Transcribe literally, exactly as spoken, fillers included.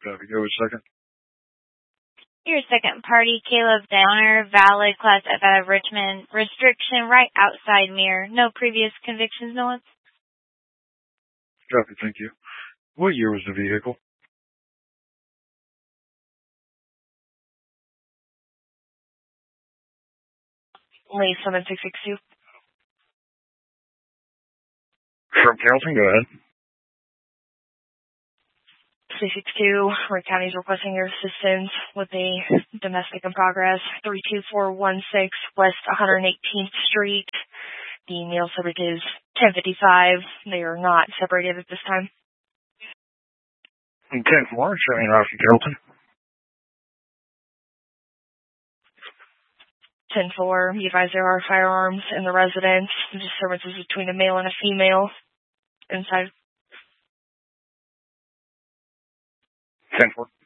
Copy. Go with second. Your second party, Caleb Downer, valid Class F out of Richmond. Restriction right outside mirror. No previous convictions, no one. Copy. Thank you. What year was the vehicle? Lee seven six six two. From Carrollton, go ahead. three six two, Wright County is requesting your assistance with a domestic in progress, three two four one six West one hundred eighteenth Street. The mail subject is ten fifty-five. They are not separated at this time. ten four, showing off in Carrollton. ten four, be advised there are firearms in the residence. The disturbance is between a male and a female inside. ten four.